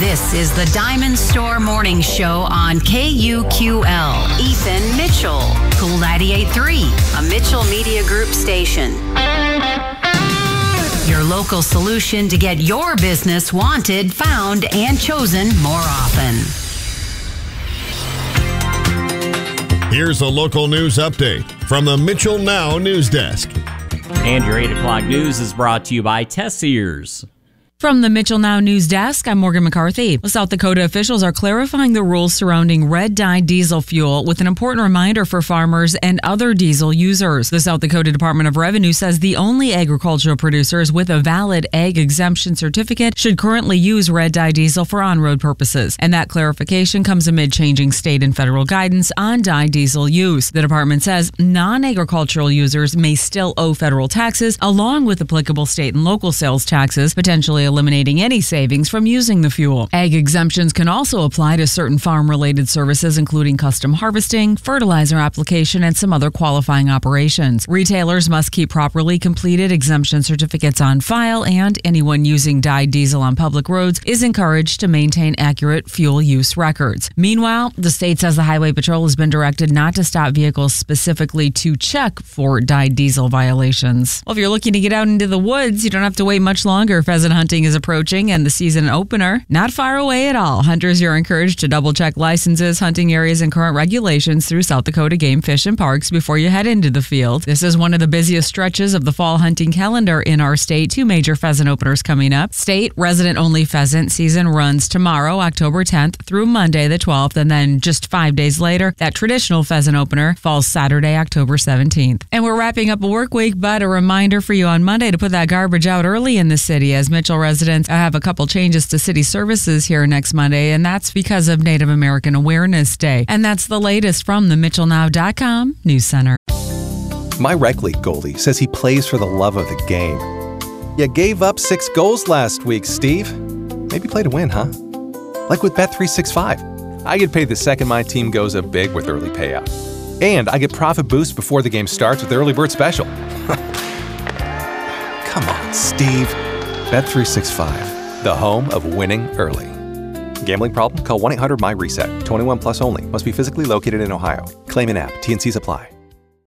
This is the Diamond Store Morning Show on KUQL. Ethan Mitchell, Cool 98.3, a Mitchell Media Group station. Your local solution to get your business wanted, found, and chosen more often. Here's a local news update from the Mitchell Now News Desk. And your 8 o'clock news is brought to you by Tessiers. From the Mitchell Now News Desk, I'm Morgan McCarthy. South Dakota officials are clarifying the rules surrounding red-dyed diesel fuel with an important reminder for farmers and other diesel users. The South Dakota Department of Revenue says the only agricultural producers with a valid ag exemption certificate should currently use red-dye diesel for on-road purposes. And that clarification comes amid changing state and federal guidance on dyed diesel use. The department says non-agricultural users may still owe federal taxes along with applicable state and local sales taxes, potentially eliminating any savings from using the fuel. Ag exemptions can also apply to certain farm-related services, including custom harvesting, fertilizer application, and some other qualifying operations. Retailers must keep properly completed exemption certificates on file, and anyone using dyed diesel on public roads is encouraged to maintain accurate fuel use records. Meanwhile, the state says the Highway Patrol has been directed not to stop vehicles specifically to check for dyed diesel violations. Well, if you're looking to get out into the woods, you don't have to wait much longer. Pheasant hunting is approaching and the season opener not far away at all. Hunters are encouraged to double check licenses, hunting areas, and current regulations through South Dakota Game Fish and Parks before you head into the field. This is one of the busiest stretches of the fall hunting calendar in our state. 2 major pheasant openers coming up. State resident-only pheasant season runs tomorrow, October 10th through Monday the 12th, and then just 5 days later, that traditional pheasant opener falls Saturday, October 17th. And we're wrapping up a work week, but a reminder for you on Monday to put that garbage out early in the city, as Mitchell residents have a couple changes to city services here next Monday, and that's because of Native American Awareness Day. And that's the latest from the MitchellNow.com News Center. My rec league goalie says he plays for the love of the game. You gave up 6 goals last week, Steve. Maybe play to win, huh? Like with Bet365. I get paid the second my team goes up big with early payout. And I get profit boost before the game starts with the early bird special. Come on, Steve. Bet365, the home of winning early. Gambling problem? Call 1-800-MY-RESET. 21 plus only. Must be physically located in Ohio. Claim in app. T&Cs apply.